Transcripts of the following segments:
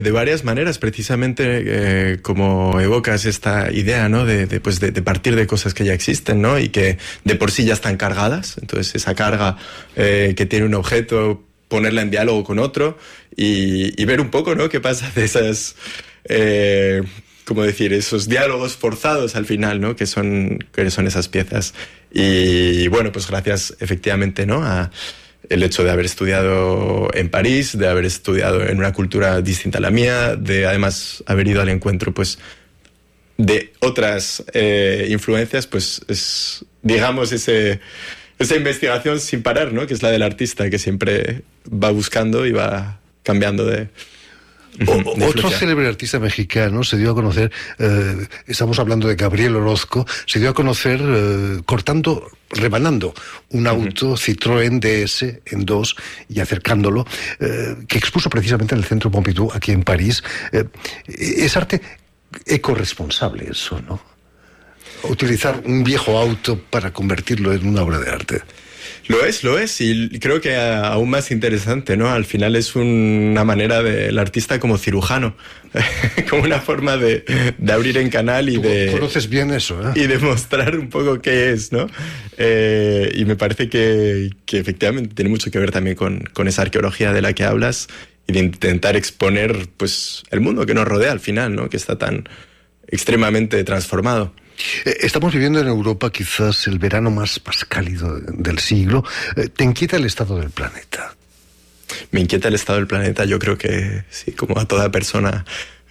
De varias maneras, precisamente como evocas esta idea, ¿no? De partir de cosas que ya existen, ¿no? Y que de por sí ya están cargadas. Entonces esa carga que tiene un objeto, ponerla en diálogo con otro y ver un poco, ¿no? Qué pasa de esas, ¿cómo decir? Esos diálogos forzados al final, ¿no? Que son esas piezas. Y bueno, pues gracias efectivamente, ¿no? A el hecho de haber estudiado en París, de haber estudiado en una cultura distinta a la mía, de además haber ido al encuentro pues de otras influencias, pues es, digamos, esa investigación sin parar, ¿no? Que es la del artista, que siempre va buscando y va cambiando de Otro célebre artista mexicano se dio a conocer, estamos hablando de Gabriel Orozco, se dio a conocer rebanando un auto Citroën DS en dos y acercándolo, que expuso precisamente en el Centro Pompidou, aquí en París. Es arte ecorresponsable eso, ¿no? Utilizar un viejo auto para convertirlo en una obra de arte. Lo es, y creo que aún más interesante, ¿no? Al final es una manera del artista como cirujano, como una forma de abrir en canal y Tú conoces bien eso, ¿eh? Y de mostrar un poco qué es, ¿no? Y me parece que efectivamente tiene mucho que ver también con esa arqueología de la que hablas y de intentar exponer, pues, el mundo que nos rodea al final, ¿no? Que está tan extremadamente transformado. Estamos viviendo en Europa quizás el verano más cálido del siglo. ¿Te inquieta el estado del planeta? Me inquieta el estado del planeta, yo creo que sí, como a toda persona.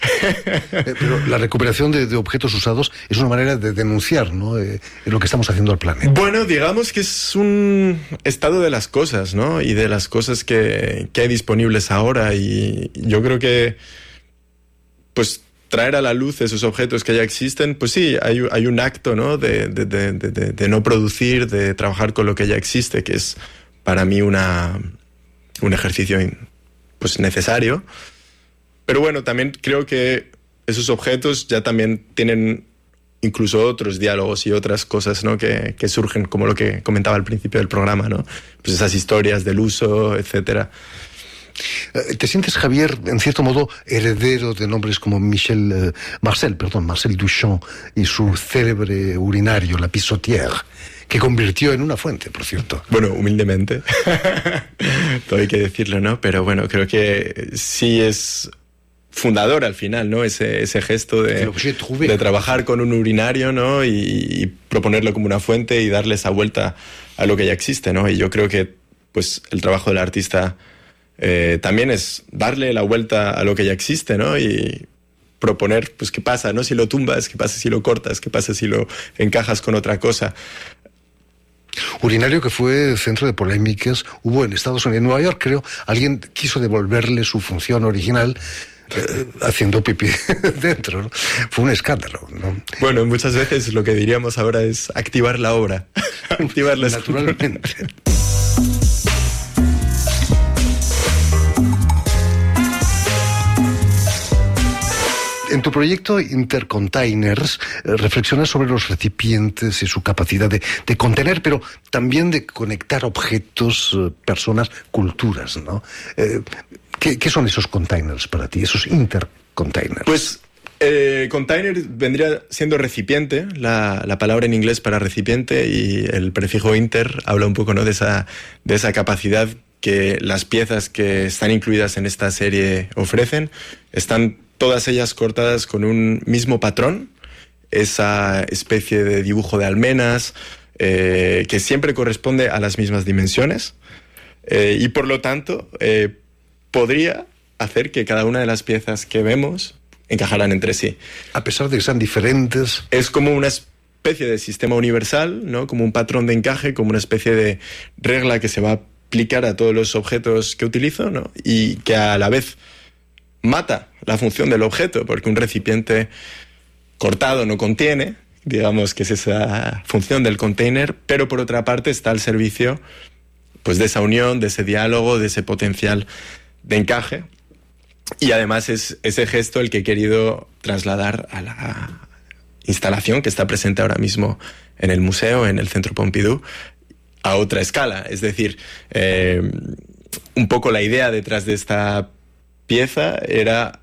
Pero la recuperación de objetos usados es una manera de denunciar, ¿no? Lo que estamos haciendo al planeta. Bueno, digamos que es un estado de las cosas, ¿no? Y de las cosas que hay disponibles ahora. Y yo creo que, pues, traer a la luz esos objetos que ya existen, pues sí, hay un acto, ¿no? de no producir, de trabajar con lo que ya existe, que es para mí un ejercicio pues necesario. Pero bueno, también creo que esos objetos ya también tienen incluso otros diálogos y otras cosas, ¿no? que surgen, como lo que comentaba al principio del programa, ¿no? Pues esas historias del uso, etcétera. ¿Te sientes, Javier, en cierto modo, heredero de nombres como Marcel Duchamp y su célebre urinario, la Pissotière, que convirtió en una fuente, por cierto? Bueno, humildemente, todo hay que decirlo, ¿no? Pero bueno, creo que sí es fundador al final, ¿no? Ese gesto de trabajar con un urinario, ¿no? Y proponerlo como una fuente y darle esa vuelta a lo que ya existe, ¿no? Y yo creo que, pues, el trabajo del artista también es darle la vuelta a lo que ya existe, ¿no? Y proponer, pues, qué pasa, ¿no? Si lo tumbas, qué pasa si lo cortas, qué pasa si lo encajas con otra cosa. Urinario que fue centro de polémicas, hubo en Estados Unidos, en Nueva York, creo, alguien quiso devolverle su función original haciendo pipí dentro, ¿no? Fue un escándalo, ¿no? Bueno, muchas veces lo que diríamos ahora es activar la obra. Activarla naturalmente. En tu proyecto Intercontainers reflexionas sobre los recipientes y su capacidad de contener, pero también de conectar objetos, personas, culturas, ¿no? ¿Qué son esos containers para ti, esos intercontainers? Pues container vendría siendo recipiente, la palabra en inglés para recipiente, y el prefijo inter habla un poco, ¿no? de esa capacidad que las piezas que están incluidas en esta serie ofrecen. Están todas ellas cortadas con un mismo patrón, esa especie de dibujo de almenas que siempre corresponde a las mismas dimensiones y por lo tanto podría hacer que cada una de las piezas que vemos encajaran entre sí. A pesar de que sean diferentes. Es como una especie de sistema universal, ¿no? Como un patrón de encaje, como una especie de regla que se va a aplicar a todos los objetos que utilizo, ¿no? Y que a la vez mata la función del objeto, porque un recipiente cortado no contiene, digamos que es esa función del container, pero por otra parte está al servicio, pues, de esa unión, de ese diálogo, de ese potencial de encaje. Y además es ese gesto el que he querido trasladar a la instalación que está presente ahora mismo en el museo, en el Centro Pompidou, a otra escala. Es decir, un poco la idea detrás de esta pieza era